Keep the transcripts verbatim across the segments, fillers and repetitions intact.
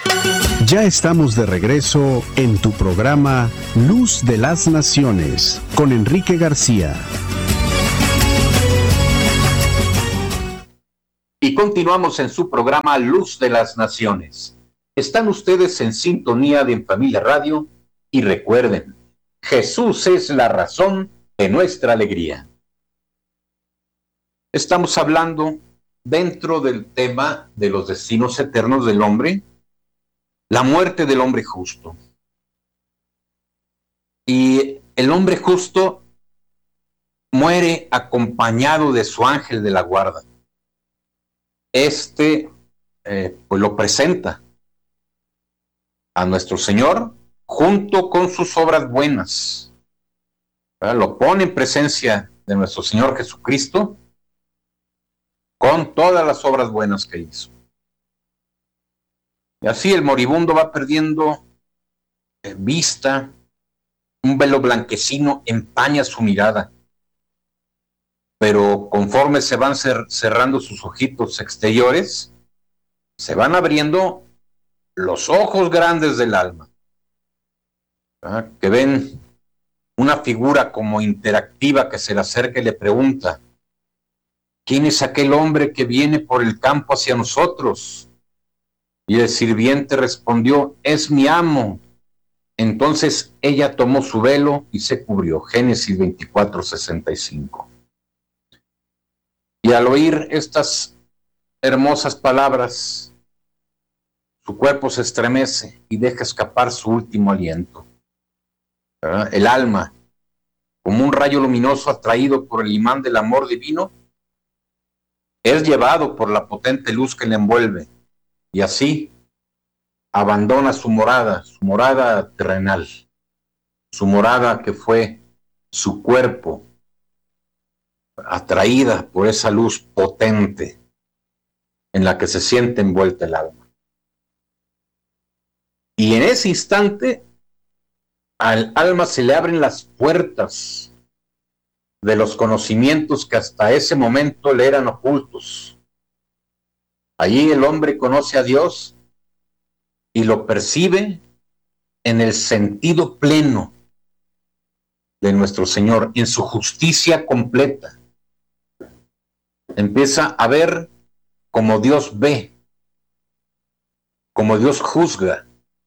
Ya estamos de regreso en tu programa Luz de las Naciones con Enrique García. Y continuamos en su programa Luz de las Naciones. Están ustedes en sintonía de En Familia Radio y recuerden, Jesús es la razón de nuestra alegría. Estamos hablando dentro del tema de los destinos eternos del hombre, la muerte del hombre justo. Y el hombre justo muere acompañado de su ángel de la guarda. Este eh, pues lo presenta a nuestro Señor junto con sus obras buenas. ¿Verdad? Lo pone en presencia de nuestro Señor Jesucristo con todas las obras buenas que hizo. Y así el moribundo va perdiendo eh, vista, un velo blanquecino empaña su mirada, pero conforme se van cer- cerrando sus ojitos exteriores, se van abriendo los ojos grandes del alma, ¿verdad? Que ven una figura como interactiva que se le acerca y le pregunta: ¿quién es aquel hombre que viene por el campo hacia nosotros? Y el sirviente respondió: es mi amo. Entonces ella tomó su velo y se cubrió. Génesis veinticuatro, sesenta y cinco. Y al oír estas hermosas palabras, su cuerpo se estremece y deja escapar su último aliento. ¿Verdad? El alma, como un rayo luminoso atraído por el imán del amor divino, es llevado por la potente luz que le envuelve. Y así abandona su morada, su morada terrenal, su morada que fue su cuerpo, atraída por esa luz potente en la que se siente envuelta el alma. Y en ese instante al alma se le abren las puertas de los conocimientos que hasta ese momento le eran ocultos. Allí el hombre conoce a Dios y lo percibe en el sentido pleno de nuestro Señor, en su justicia completa. Empieza a ver como Dios ve, como Dios juzga.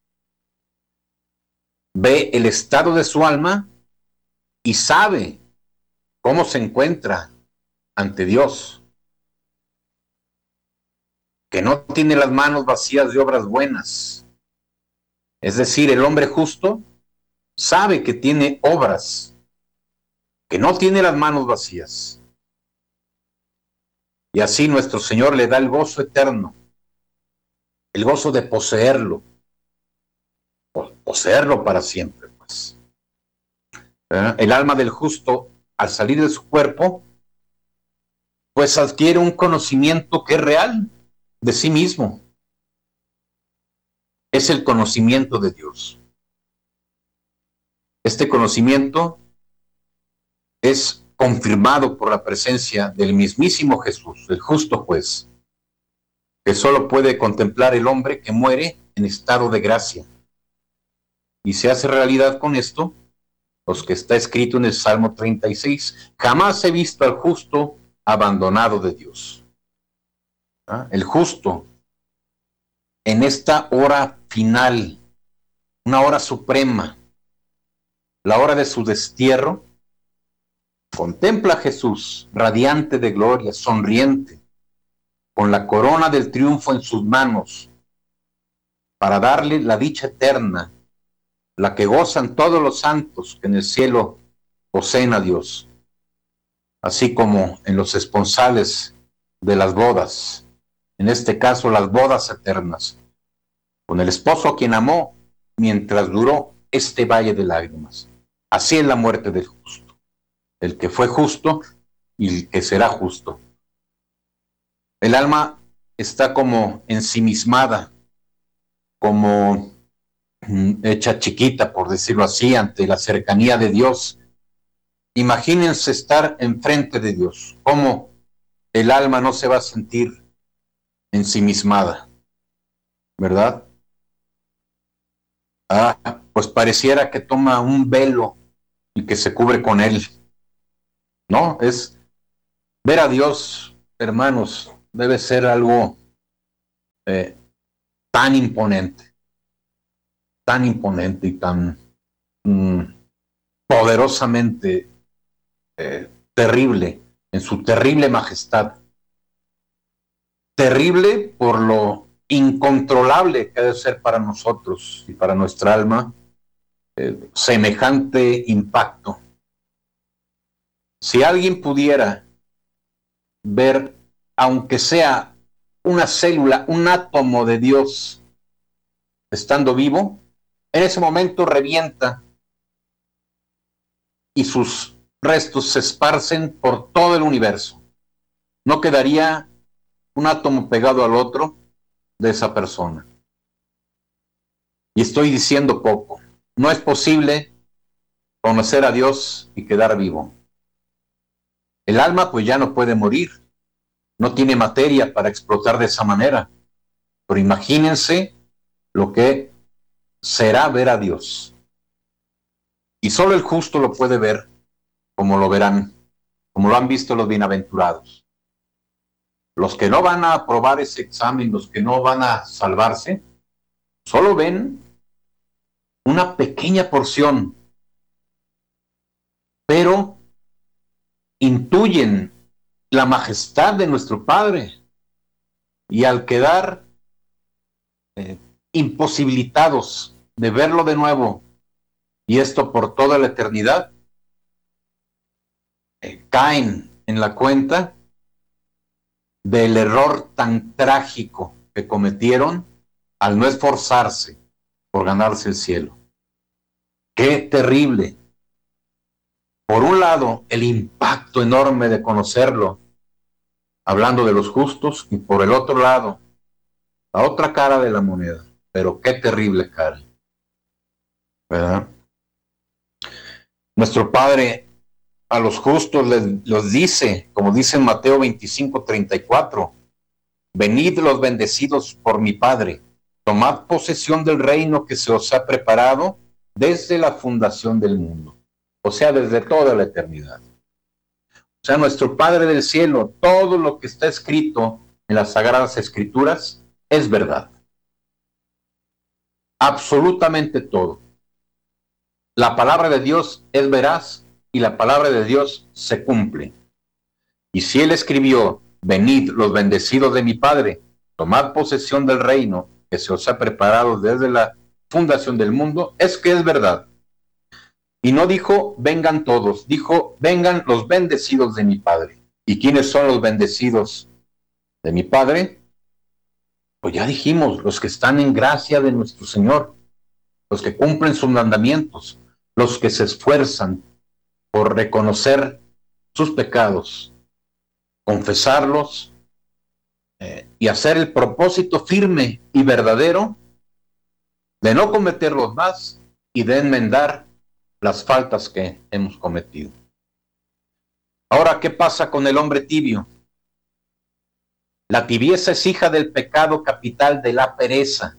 Ve el estado de su alma y sabe cómo se encuentra ante Dios. Que no tiene las manos vacías de obras buenas. Es decir, el hombre justo sabe que tiene obras, que no tiene las manos vacías. Y así nuestro Señor le da el gozo eterno, el gozo de poseerlo, poseerlo para siempre, pues. ¿Verdad? El alma del justo, al salir de su cuerpo, pues adquiere un conocimiento que es real de sí mismo. Es el conocimiento de Dios. Este conocimiento es confirmado por la presencia del mismísimo Jesús, el justo juez, que solo puede contemplar el hombre que muere en estado de gracia. Y se hace realidad con esto, los que está escrito en el Salmo treinta y seis, jamás he visto al justo abandonado de Dios. ¿Ah? El justo, en esta hora final, una hora suprema, la hora de su destierro, contempla a Jesús, radiante de gloria, sonriente, con la corona del triunfo en sus manos, para darle la dicha eterna, la que gozan todos los santos que en el cielo poseen a Dios, así como en los esponsales de las bodas, en este caso las bodas eternas, con el esposo a quien amó mientras duró este valle de lágrimas. Así es la muerte del justo, el que fue justo y el que será justo. El alma está como ensimismada, como hecha chiquita, por decirlo así, ante la cercanía de Dios. Imagínense estar enfrente de Dios, cómo el alma no se va a sentir ensimismada, ¿verdad? ah, pues pareciera que toma un velo y que se cubre con él. No, es ver a Dios, hermanos, debe ser algo eh, tan imponente, tan imponente y tan mm, poderosamente eh, terrible, en su terrible majestad. Terrible por lo incontrolable que debe ser para nosotros y para nuestra alma eh, semejante impacto. Si alguien pudiera ver, aunque sea una célula, un átomo de Dios estando vivo, en ese momento revienta y sus restos se esparcen por todo el universo. No quedaría un átomo pegado al otro de esa persona. Y estoy diciendo poco. No es posible conocer a Dios y quedar vivo. El alma pues ya no puede morir, no tiene materia para explotar de esa manera. Pero imagínense lo que será ver a Dios. Y solo el justo lo puede ver como lo verán, como lo han visto los bienaventurados. Los que no van a aprobar ese examen, los que no van a salvarse, solo ven una pequeña porción, pero intuyen la majestad de nuestro Padre y al quedar eh, imposibilitados de verlo de nuevo, y esto por toda la eternidad, eh, caen en la cuenta del error tan trágico que cometieron al no esforzarse por ganarse el cielo. ¡Qué terrible! Por un lado, el impacto enorme de conocerlo, hablando de los justos, y por el otro lado, la otra cara de la moneda. Pero qué terrible cara, ¿verdad? Nuestro Padre a los justos les, los dice, como dice en Mateo veinticinco, treinta y cuatro, venid los bendecidos por mi Padre, tomad posesión del reino que se os ha preparado desde la fundación del mundo. O sea, desde toda la eternidad. O sea, nuestro Padre del cielo, todo lo que está escrito en las Sagradas Escrituras es verdad. Absolutamente todo. La palabra de Dios es veraz y la palabra de Dios se cumple. Y si Él escribió, venid los bendecidos de mi Padre, tomad posesión del reino que se os ha preparado desde la fundación del mundo, es que es verdad. Y no dijo, vengan todos, dijo, vengan los bendecidos de mi Padre. ¿Y quiénes son los bendecidos de mi Padre? Pues ya dijimos, los que están en gracia de nuestro Señor, los que cumplen sus mandamientos, los que se esfuerzan por reconocer sus pecados, confesarlos eh, y hacer el propósito firme y verdadero de no cometerlos más y de enmendar las faltas que hemos cometido. Ahora, ¿qué pasa con el hombre tibio? La tibieza es hija del pecado capital de la pereza.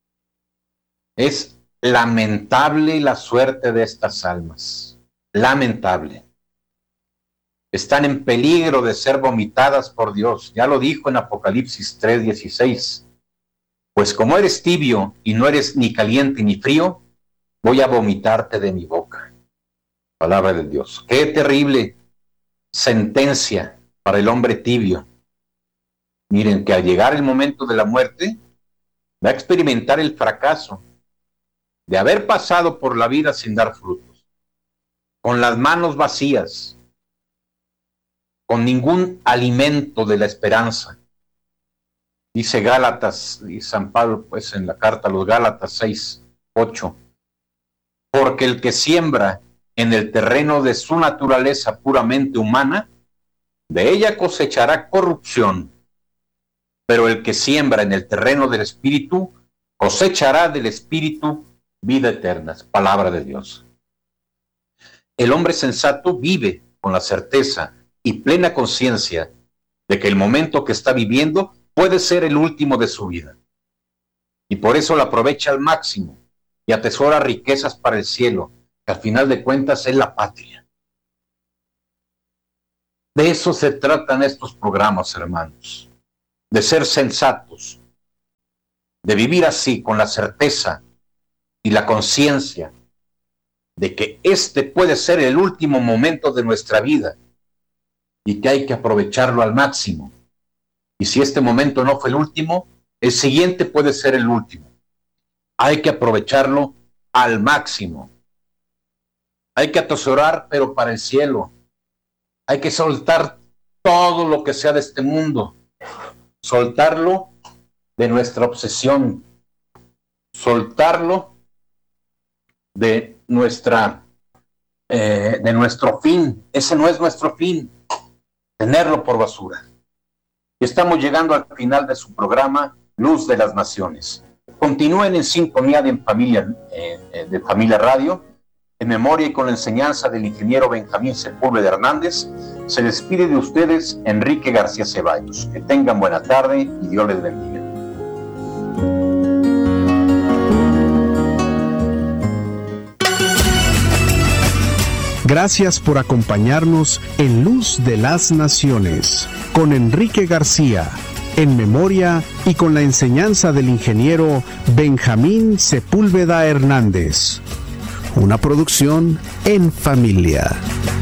Es lamentable la suerte de estas almas. Lamentable. Están en peligro de ser vomitadas por Dios. Ya lo dijo en Apocalipsis tres dieciséis. Pues como eres tibio y no eres ni caliente ni frío, voy a vomitarte de mi boca. Palabra de Dios. Qué terrible sentencia para el hombre tibio. Miren que al llegar el momento de la muerte, va a experimentar el fracaso de haber pasado por la vida sin dar frutos, con las manos vacías, con ningún alimento de la esperanza. Dice Gálatas, y San Pablo, pues en la carta a los Gálatas seis, ocho, porque el que siembra en el terreno de su naturaleza puramente humana, de ella cosechará corrupción, pero el que siembra en el terreno del Espíritu, cosechará del Espíritu vida eterna. Palabra de Dios. El hombre sensato vive con la certeza y plena conciencia de que el momento que está viviendo puede ser el último de su vida. Y por eso lo aprovecha al máximo, y atesora riquezas para el cielo, que al final de cuentas es la patria. De eso se tratan estos programas, hermanos, de ser sensatos, de vivir así con la certeza y la conciencia de que este puede ser el último momento de nuestra vida y que hay que aprovecharlo al máximo. Y si este momento no fue el último, el siguiente puede ser el último. Hay que aprovecharlo al máximo. Hay que atesorar, pero para el cielo. Hay que soltar todo lo que sea de este mundo. Soltarlo de nuestra obsesión. Soltarlo de nuestra eh, de nuestro fin. Ese no es nuestro fin. Tenerlo por basura. Y estamos llegando al final de su programa Luz de las Naciones. Continúen en sintonía de, en familia, eh, de Familia Radio, en memoria y con la enseñanza del ingeniero Benjamín Sepúlveda Hernández. Se despide de ustedes Enrique García Ceballos. Que tengan buena tarde y Dios les bendiga. Gracias por acompañarnos en Luz de las Naciones, con Enrique García, en memoria y con la enseñanza del ingeniero Benjamín Sepúlveda Hernández. Una producción en familia.